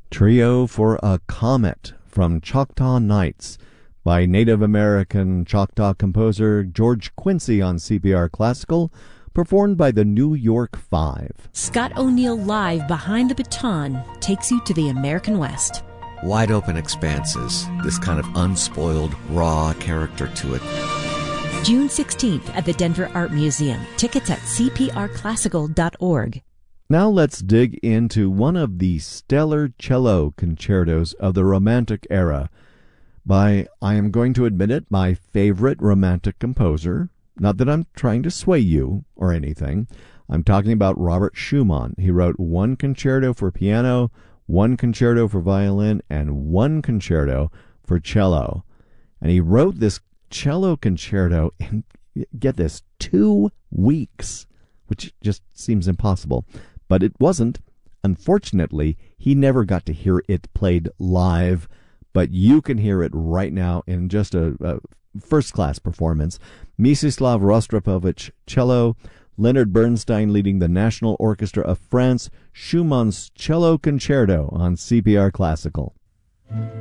Trio for a Comet from Choctaw Nights by Native American Choctaw composer George Quincy on CPR Classical, performed by the New York Five. Scott O'Neill Live Behind the Baton takes you to the American West. Wide open expanses, this kind of unspoiled, raw character to it. June 16th at the Denver Art Museum. Tickets at cprclassical.org. Now let's dig into one of the stellar cello concertos of the Romantic era by, I am going to admit it, my favorite Romantic composer. Not that I'm trying to sway you or anything. I'm talking about Robert Schumann. He wrote one concerto for piano, one concerto for violin, and one concerto for cello. And he wrote this cello concerto in, get this, 2 weeks, which just seems impossible. But it wasn't. Unfortunately, he never got to hear it played live, but you can hear it right now in just a first-class performance. Mstislav Rostropovich, cello, Leonard Bernstein leading the National Orchestra of France, Schumann's Cello Concerto on CPR Classical.